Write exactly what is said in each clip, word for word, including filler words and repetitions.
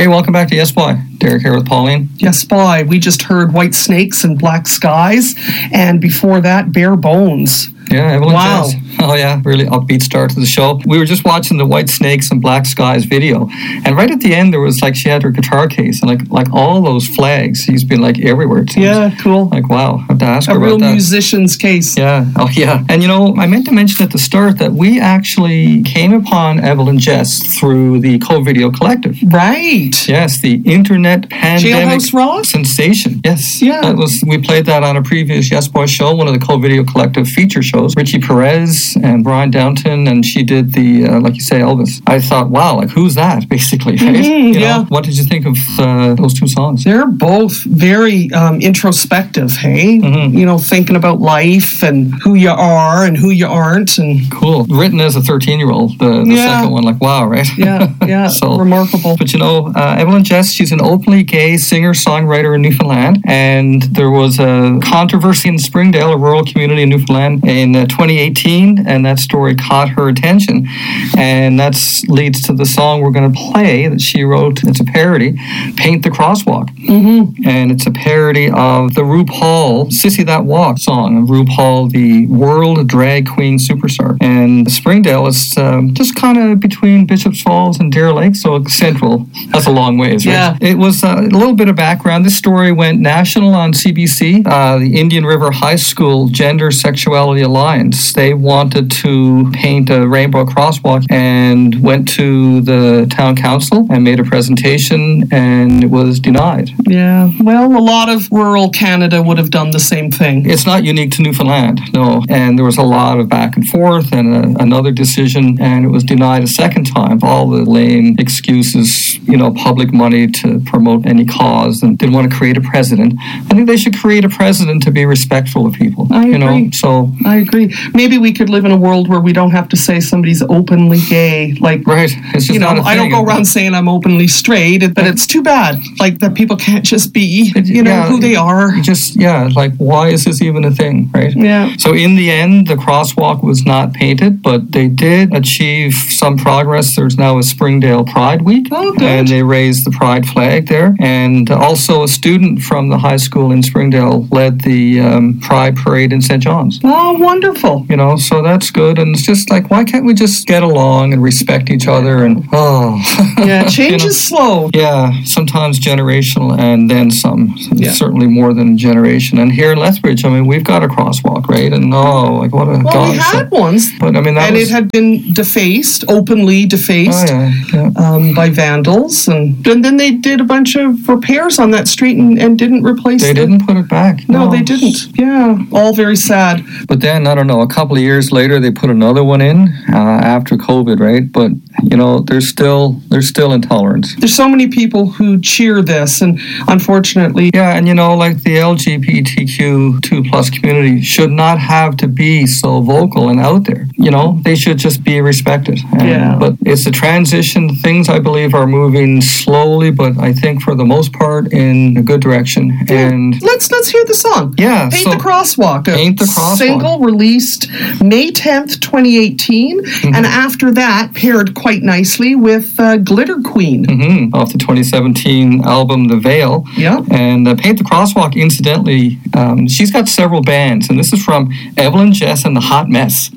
Hey, welcome back to Yes Boy. Derek here with Pauline. Yes, boy. We just heard White Snakes and Black Skies, and before that, Bare Bones. Yeah, Evelyn Wow. Jess. Oh, yeah, really upbeat start to the show. We were just watching the White Snakes and Black Skies video, and right at the end, there was like she had her guitar case, and like like all those flags. He's been like everywhere. It seems. Yeah, cool. Like, wow, I have to ask A her real about that. musician's case. Yeah. Oh, yeah. And, you know, I meant to mention at the start that we actually came upon Evelyn Jess through the Co-Video Collective. Right. Yes, the internet pandemic Jailhouse Rock? sensation. Yes. Yeah. That was, we played that on a previous Yes Boy show, one of the Co-Video Collective feature shows. Richie Perez and Brian Downton, and she did the, uh, like you say, Elvis. I thought, wow, like, who's that, basically? Right? Mhm, you yeah. know, what did you think of uh, those two songs? They're both very um, introspective, hey? Mhm. You know, thinking about life and who you are and who you aren't. And Cool. Written as a thirteen-year-old, the, the Yeah. second one, like, wow, right? yeah, yeah, So- remarkable. But you know, uh, Evelyn Jess, she's an openly gay singer-songwriter in Newfoundland, and there was a controversy in Springdale, a rural community in Newfoundland, in uh, twenty eighteen, and that story caught her attention, and that leads to the song we're going to play that she wrote. It's a parody, "Paint the Crosswalk," Mm-hmm. and it's a parody of the RuPaul "Sissy That Walk" song of RuPaul, the world drag queen superstar. And Springdale is um, just kind of between Bishop's Falls and Deer Lake, so it's central. That's a long ways, right? Yeah. It was uh, a little bit of background. This story went national on C B C. Uh, the Indian River High School Gender Sexuality Alliance, they wanted to paint a rainbow crosswalk and went to the town council and made a presentation, and it was denied. Yeah. Well, a lot of rural Canada would have done the same thing. It's not unique to Newfoundland, no. And there was a lot of back and forth and a, another decision, and it was denied a second time. All the lame excuses, you know, public money to promote any cause, and didn't want to create a president. I think they should create a president to be respectful of people. I you know, agree. so I agree. Maybe we could live in a world where we don't have to say somebody's openly gay. Like, right, it's just you know, not a I don't thing. go around saying I'm openly straight, but it's too bad. Like that people can't just be, you know, Yeah, who they are. You just yeah, like why is this even a thing, right? Yeah. So in the end, the crosswalk was not painted, but they did achieve some progress. There's now a Springdale Pride Week, Oh, good. and they raised the Pride flag there. And also a student from the high school in Springdale led the um, Pride Parade in Saint John's. Oh, wonderful. You know, so that's good. And it's just like, why can't we just get along and respect each other? And oh, Yeah, change You know? is slow. Yeah, sometimes generational and then some. Yeah. Certainly more than a generation. And here in Lethbridge, I mean, we've got a crosswalk, right? And oh, like what a Well, gosh. we had ones, But I mean, that and was. it had been defaced, openly oh, defaced. yeah, yeah. Um, by vandals, and, and then they did a bunch of repairs on that street and, and didn't replace They the- didn't put it back. No, they didn't. Yeah, all very sad. But then, I don't know, a couple of years later, they put another one in uh, after COVID, right? But, you know, there's still there's still intolerance. There's so many people who cheer this, and unfortunately, Yeah, and you know, like the L G B T Q two plus community should not have to be so vocal and out there. You know, they should just be respected. And, Yeah. But it's a transition. Things, I believe, are moving slowly, but I think for the most part in a good direction. And let's let's hear the song. yeah, Paint so the Crosswalk. a Paint the Crosswalk. Single released May tenth, twenty eighteen, Mm-hmm. and after that paired quite nicely with uh, Glitter Queen. mhm, off the twenty seventeen album, The Veil. Yeah. And uh, Paint the Crosswalk, incidentally, um, she's got several bands, and this is from Evelyn Jess and the Hot Mess.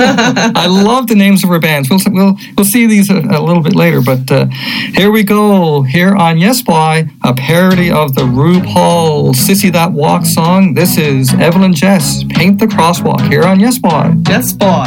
I love the names of her bands. We'll we'll, we'll see these a, a little bit later, but uh, here we go. Here on Yes Boy, a parody of the RuPaul Sissy That Walk song. This is Evelyn Jess, Paint the Crosswalk, here on Yes Boy. Yes, boy.